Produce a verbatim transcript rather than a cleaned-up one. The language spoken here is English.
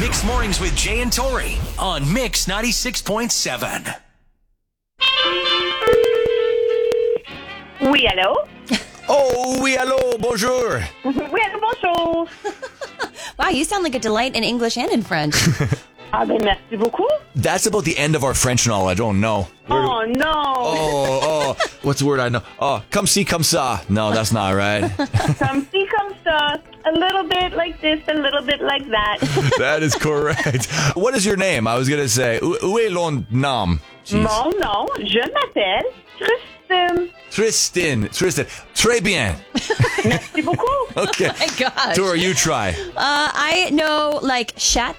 Mixed Mornings with Jay and Tori on Mix ninety-six point seven. Oui, allô? Oh, oui, allô, bonjour. Oui, allô, bonjour. Wow, you sound like a delight in English and in French. Ah, ben, merci beaucoup. That's about the end of our French knowledge. Oh, no. Oh, no. Oh, oh, what's the word I know? Oh, come see, come saw. No, that's not right. Come see, come saw. A little bit like this, a little bit like that. That is correct. What is your name? I was going to say, où où est l'on nom? Jeez. Mon nom, je m'appelle Tristan. Tristan. Tristan. Très bien. Merci beaucoup. Okay. My gosh. Tori, you try. Uh, I know like chat